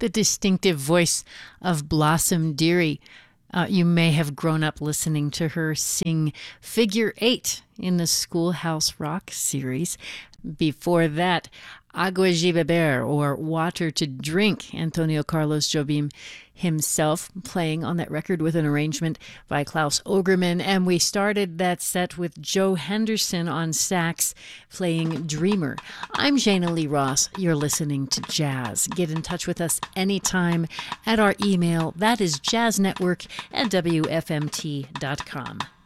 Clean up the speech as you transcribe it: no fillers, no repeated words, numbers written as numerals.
the distinctive voice of Blossom Dearie. You may have grown up listening to her sing Figure Eight in the Schoolhouse Rock series. Before that, Agua de Beber, or Water to Drink, Antonio Carlos Jobim himself playing on that record with an arrangement by Klaus Ogerman. And we started that set with Joe Henderson on sax playing Dreamer. I'm Jana Lee Ross. You're listening to Jazz. Get in touch with us anytime at our email. That is jazznetwork@wfmt.com.